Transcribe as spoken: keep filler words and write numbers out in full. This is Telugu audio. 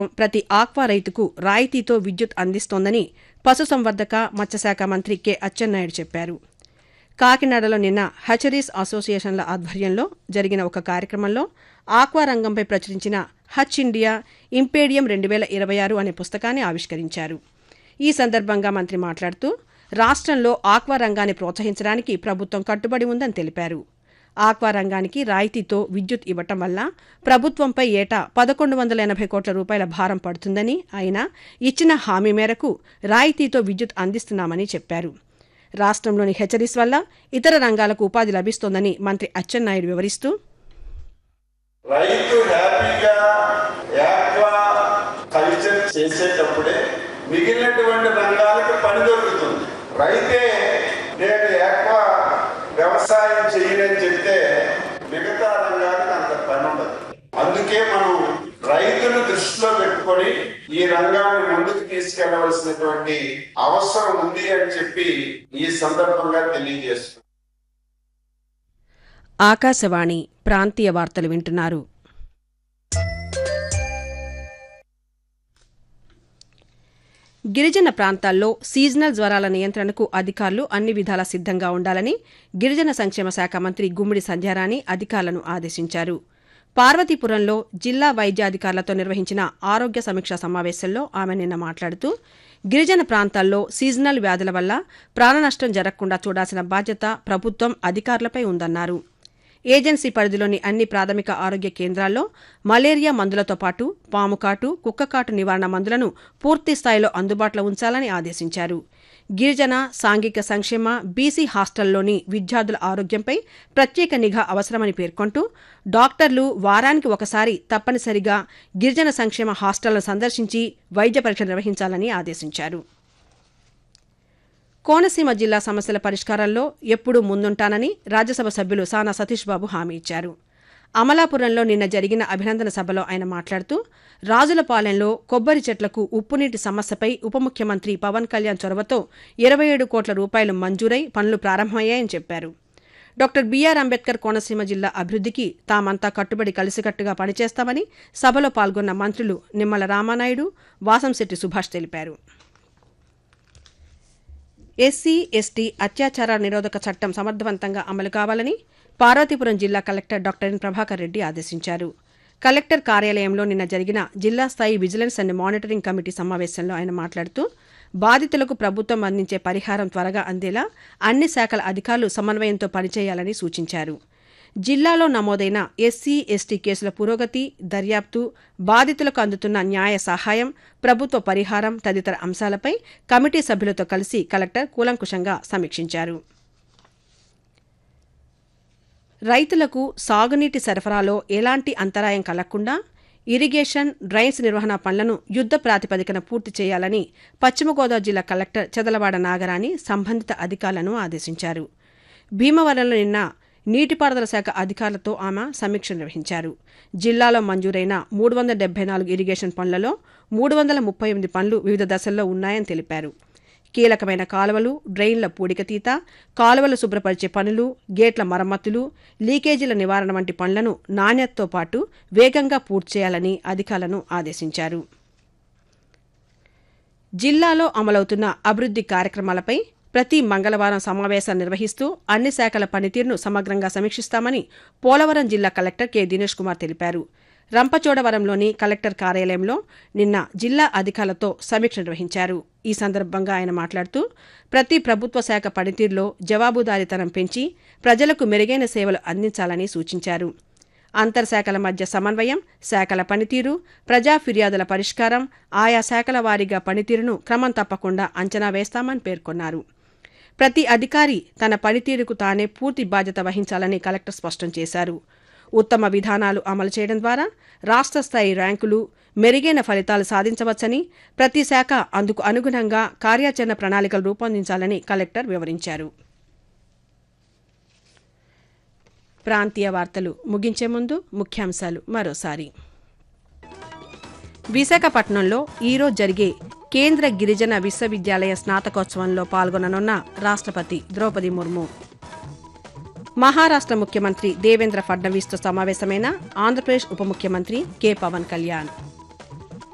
ప్రతి ఆక్వా రైతుకు రాయితీతో విద్యుత్ అందిస్తోందని పశుసంవర్ధక మత్స్యశాఖ మంత్రి కె అచ్చెన్నాయుడు చెప్పారు. కాకినాడలో నిన్న హచరీస్ అసోసియేషన్ల ఆధ్వర్యంలో జరిగిన ఒక కార్యక్రమంలో ఆక్వా రంగంపై ప్రచురించిన హచ్ ఇండియా ఇంపేడియం రెండు వేల ఇరవై ఆరు అనే పుస్తకాన్ని ఆవిష్కరించారు. ఈ సందర్భంగా మంత్రి మాట్లాడుతూ రాష్ట్రంలో ఆక్వా రంగాన్ని ప్రోత్సహించడానికి ప్రభుత్వం కట్టుబడి ఉందని తెలిపారు. ఆక్వా రంగానికి రాయితీతో విద్యుత్ ఇవ్వటం వల్ల ప్రభుత్వంపై ఏటా పదకొండు వందల ఎనభై కోట్ల రూపాయల భారం పడుతుందని, అయినా ఇచ్చిన హామీ మేరకు రాయితీతో విద్యుత్ అందిస్తున్నామని చెప్పారు. రాష్ట్రంలోని హెచ్చరీస్ వల్ల ఇతర రంగాలకు ఉపాధి లభిస్తోందని మంత్రి అచ్చెన్నాయుడు వివరిస్తూ, రైతు హ్యాపీగా ఆక్వా కల్చర్ చేసేటప్పుడే మిగిలినటువంటి రంగాలకు పని దొరుకుతుంది. రైతే నేను ఆక్వా వ్యవసాయం చేయనని చెప్తే మిగతా రంగానికి అంత పని ఉండదు. అందుకే మనం రైతును దృష్టిలో పెట్టుకొని ఈ రంగాన్ని ముందుకు తీసుకెళ్లవలసినటువంటి అవసరం ఉంది అని చెప్పి ఈ సందర్భంగా తెలియజేస్తున్నాం. ఆకాశవాణి ప్రాంతీయ వార్తలు వింటున్నారు. గిరిజన ప్రాంతాల్లో సీజనల్ జ్వరాల నియంత్రణకు అధికారులు అన్ని విధాలా సిద్ధంగా ఉండాలని గిరిజన సంక్షేమ శాఖ మంత్రి గుమ్మిడి సంధ్యారాణి అధికారులను ఆదేశించారు. పార్వతీపురంలో జిల్లా వైద్యాధికారులతో నిర్వహించిన ఆరోగ్య సమీక్షా సమావేశంలో ఆమె నిన్న మాట్లాడుతూ, గిరిజన ప్రాంతాల్లో సీజనల్ వ్యాధుల వల్ల ప్రాణనష్టం జరగకుండా చూడాల్సిన బాధ్యత ప్రభుత్వం అధికారులపై ఉందన్నారు. ఏజెన్సీ పరిధిలోని అన్ని ప్రాథమిక ఆరోగ్య కేంద్రాల్లో మలేరియా మందులతో పాటు పాముకాటు, కుక్కకాటు నివారణ మందులను పూర్తి స్థాయిలో అందుబాటులో ఉంచాలని ఆదేశించారు. గిరిజన సాంఘిక సంక్షేమ బీసీ హాస్టల్లోని విద్యార్థుల ఆరోగ్యంపై ప్రత్యేక నిఘా అవసరమని పేర్కొంటూ, డాక్టర్లు వారానికి ఒకసారి తప్పనిసరిగా గిరిజన సంక్షేమ హాస్టళ్లను సందర్శించి వైద్య పరీక్ష నిర్వహించాలని ఆదేశించారు. కోనసీమ జిల్లా సమస్యల పరిష్కారంలో ఎప్పుడూ ముందుంటానని రాజ్యసభ సభ్యులు సానా సతీష్ బాబు హామీ ఇచ్చారు. అమలాపురంలో నిన్న జరిగిన అభినందన సభలో ఆయన మాట్లాడుతూ, రాజులపాలెంలో కొబ్బరి చెట్లకు ఉప్పునీటి సమస్యపై ఉప ముఖ్యమంత్రి పవన్ కళ్యాణ్ చొరవతో ఇరవై ఏడు కోట్ల రూపాయలు మంజూరై పనులు ప్రారంభమయ్యాయని చెప్పారు. డాక్టర్ బీఆర్ అంబేద్కర్ కోనసీమ జిల్లా అభివృద్ధికి తామంతా కట్టుబడి కలిసికట్టుగా పనిచేస్తామని సభలో పాల్గొన్న మంత్రులు నిమ్మల రామానాయుడు, వాసంశెట్టి సుభాష్ తెలిపారు. ఎస్సీ ఎస్టీ అత్యాచార నిరోధక చట్టం సమర్థవంతంగా అమలు కావాలని పార్వతీపురం జిల్లా collector doctor N Prabhakar Reddy ఆదేశించారు. కలెక్టర్ కార్యాలయంలో నిన్న జరిగిన జిల్లా స్థాయి విజిలెన్స్ అండ్ మానిటరింగ్ కమిటీ సమావేశంలో ఆయన మాట్లాడుతూ, బాధితులకు ప్రభుత్వం అందించే పరిహారం త్వరగా అందేలా అన్ని శాఖల అధికారులు సమన్వయంతో పనిచేయాలని సూచించారు. జిల్లాలో నమోదైన ఎస్సీ ఎస్టీ కేసుల పురోగతి, దర్యాప్తు, బాధితులకు అందుతున్న న్యాయ సహాయం, ప్రభుత్వ పరిహారం తదితర అంశాలపై కమిటీ సభ్యులతో కలిసి కలెక్టర్ కూలంకుషంగా సమీక్షించారు. రైతులకు సాగునీటి సరఫరాలో ఎలాంటి అంతరాయం కలగకుండా ఇరిగేషన్, డ్రైన్స్ నిర్వహణ పనులను యుద్ధ ప్రాతిపదికన పూర్తి చేయాలని పశ్చిమ గోదావరి జిల్లా కలెక్టర్ చదలవాడ నాగరాణి సంబంధిత అధికారులను ఆదేశించారు. భీమవరంలో నిన్న నీటిపారుదల శాఖ అధికారులతో ఆమె సమీక్ష నిర్వహించారు. జిల్లాలో మంజూరైన మూడు వందల డెబ్బై నాలుగు ఇరిగేషన్ పనులలో మూడు వందల ముప్పై ఎనిమిది పనులు వివిధ దశల్లో ఉన్నాయని తెలిపారు. కీలకమైన కాలువలు, డ్రైన్ల పూడికతీత, కాలువలు శుభ్రపరిచే పనులు, గేట్ల మరమ్మతులు, లీకేజీల నివారణ వంటి పనులను నాణ్యతతో పాటు వేగంగా పూర్తి చేయాలని అధికారులను ఆదేశించారు. జిల్లాలో అమలవుతున్న అభివృద్ధి కార్యక్రమాలపై ప్రతి మంగళవారం సమావేశాలు నిర్వహిస్తూ అన్ని శాఖల పనితీరును సమగ్రంగా సమీక్షిస్తామని పోలవరం జిల్లా కలెక్టర్ కె దినేష్ కుమార్ తెలిపారు. రంపచోడవరంలోని కలెక్టర్ కార్యాలయంలో నిన్న జిల్లా అధికారులతో సమీక్ష నిర్వహించారు. ఈ సందర్భంగా ఆయన మాట్లాడుతూ, ప్రతి ప్రభుత్వ శాఖ పనితీరులో జవాబుదారీతనం పెంచి ప్రజలకు మెరుగైన సేవలు అందించాలని సూచించారు. అంతర్శాఖల మధ్య సమన్వయం, శాఖల పనితీరు, ప్రజా ఫిర్యాదుల పరిష్కారం, ఆయా శాఖల వారీగా పనితీరును క్రమం తప్పకుండా అంచనా వేస్తామని పేర్కొన్నారు. ప్రతి అధికారి తన పనితీరుకు తానే పూర్తి బాధ్యత వహించాలని కలెక్టర్ స్పష్టం చేశారు. ఉత్తమ విధానాలు అమలు చేయడం ద్వారా రాష్ట్ర స్థాయి ర్యాంకులు, మెరుగైన ఫలితాలు సాధించవచ్చని, ప్రతి శాఖ అందుకు అనుగుణంగా కార్యాచరణ ప్రణాళికలు రూపొందించాలని కలెక్టర్ వివరించారు. ప్రాంతీయ వార్తలు ముగించే ముందు ముఖ్యాంశాలు మరోసారి. విశాఖపట్నంలో ఈరోజు జరిగే కేంద్ర గిరిజన విశ్వవిద్యాలయ స్నాతకోత్సవంలో పాల్గొననున్న రాష్ట్రపతి ద్రౌపది ముర్ము. మహారాష్ట్ర ముఖ్యమంత్రి దేవేంద్ర ఫడ్నవీస్తో సమావేశమైన ఆంధ్రప్రదేశ్ ఉప ముఖ్యమంత్రి కె పవన్ కళ్యాణ్.